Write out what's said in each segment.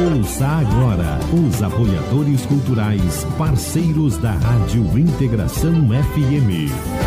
Ouça agora os apoiadores culturais, parceiros da Rádio Integração FM.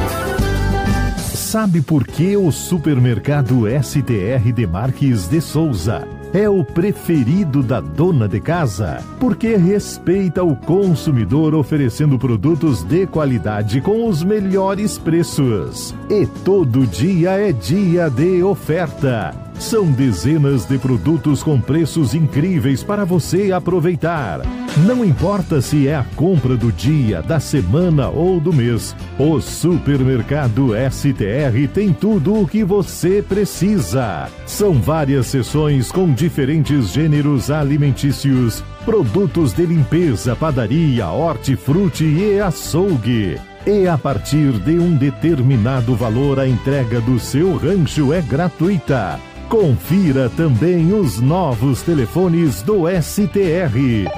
Sabe por que o supermercado STR Demarques de Souza é o preferido da dona de casa? Porque respeita o consumidor, oferecendo produtos de qualidade com os melhores preços. E todo dia é dia de oferta. São dezenas de produtos com preços incríveis para você aproveitar. Não importa se é a compra do dia, da semana ou do mês, o supermercado STR tem tudo o que você precisa. São várias seções com diferentes gêneros alimentícios, produtos de limpeza, padaria, hortifruti e açougue. E a partir de um determinado valor, a entrega do seu rancho é gratuita. Confira também os novos telefones do STR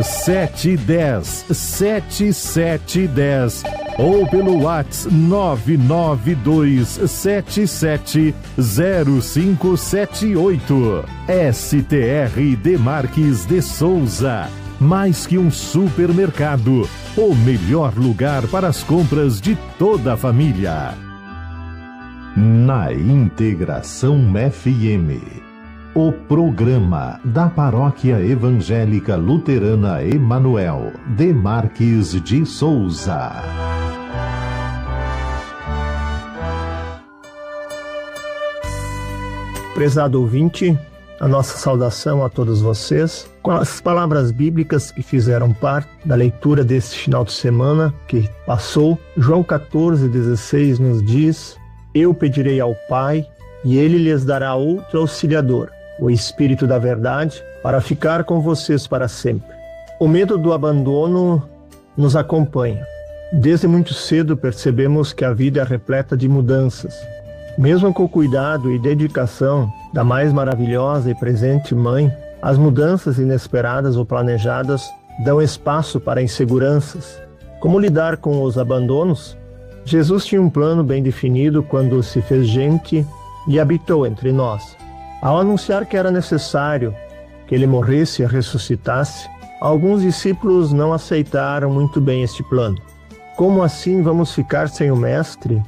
3710-7710 ou pelo WhatsApp 992770578. STR Demarques de Souza. Mais que um supermercado, o melhor lugar para as compras de toda a família. Na Integração FM, o programa da Paróquia Evangélica Luterana Emanuel Demarques de Souza. Prezado ouvinte, a nossa saudação a todos vocês, com as palavras bíblicas que fizeram parte da leitura deste final de semana que passou. João 14,16 nos diz: Eu pedirei ao Pai, e Ele lhes dará outro auxiliador, o Espírito da Verdade, para ficar com vocês para sempre. O medo do abandono nos acompanha. Desde muito cedo percebemos que a vida é repleta de mudanças. Mesmo com o cuidado e dedicação da mais maravilhosa e presente Mãe, as mudanças inesperadas ou planejadas dão espaço para inseguranças. Como lidar com os abandonos? Jesus tinha um plano bem definido quando se fez gente e habitou entre nós. Ao anunciar que era necessário que ele morresse e ressuscitasse, alguns discípulos não aceitaram muito bem este plano. Como assim vamos ficar sem o Mestre,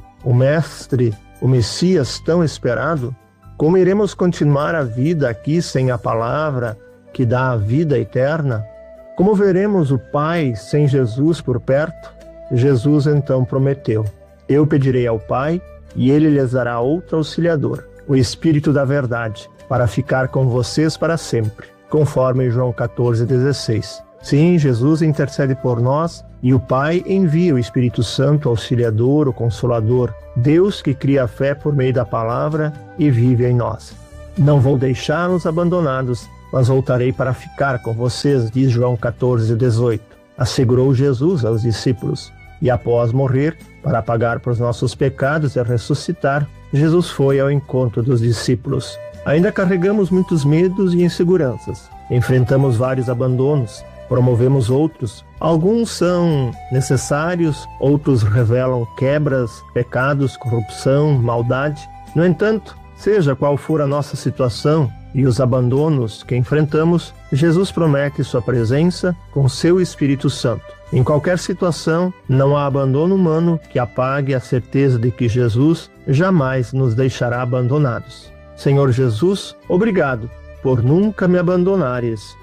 o Messias tão esperado? Como iremos continuar a vida aqui sem a palavra que dá a vida eterna? Como veremos o Pai sem Jesus por perto? Jesus então prometeu: Eu pedirei ao Pai, e Ele lhes dará outro auxiliador, o Espírito da Verdade, para ficar com vocês para sempre, conforme João 14,16. Sim, Jesus intercede por nós, e o Pai envia o Espírito Santo, o Auxiliador, o Consolador, Deus que cria a fé por meio da palavra e vive em nós. Não vou deixá-los abandonados, mas voltarei para ficar com vocês, diz João 14,18. Assegurou Jesus aos discípulos. E após morrer, para pagar por nossos pecados e ressuscitar, Jesus foi ao encontro dos discípulos. Ainda carregamos muitos medos e inseguranças. Enfrentamos vários abandonos, promovemos outros. Alguns são necessários, outros revelam quebras, pecados, corrupção, maldade. No entanto, seja qual for a nossa situação e os abandonos que enfrentamos, Jesus promete sua presença com seu Espírito Santo. Em qualquer situação, não há abandono humano que apague a certeza de que Jesus jamais nos deixará abandonados. Senhor Jesus, obrigado por nunca me abandonares.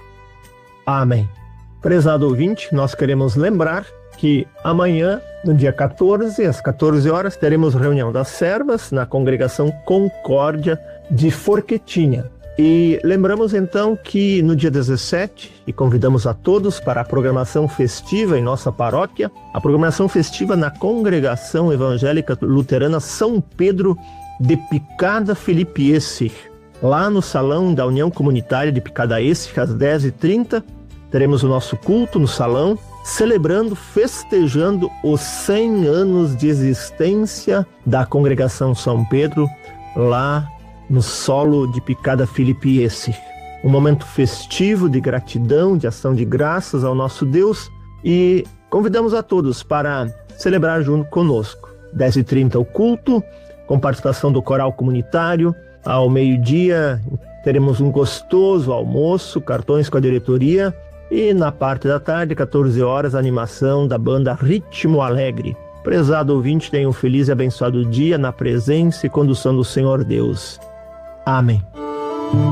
Amém. Prezado ouvinte, nós queremos lembrar que amanhã, no dia 14, às 14 horas, teremos reunião das servas na congregação Concórdia de Forquetinha. E lembramos então que no dia 17, e convidamos a todos para a programação festiva em nossa paróquia, a programação festiva na Congregação Evangélica Luterana São Pedro de Picada Filipiense, lá no Salão da União Comunitária de Picadaense, às 10h30, teremos o nosso culto no salão, celebrando, festejando os 100 anos de existência da Congregação São Pedro, lá no solo de Picada Filipiense. Um momento festivo de gratidão, de ação de graças ao nosso Deus, e convidamos a todos para celebrar junto conosco. 10h30 o culto, com participação do coral comunitário. Ao meio-dia, teremos um gostoso almoço, cartões com a diretoria e na parte da tarde, 14 horas, a animação da banda Ritmo Alegre. Prezado ouvinte, tenha um feliz e abençoado dia na presença e condução do Senhor Deus. Amém.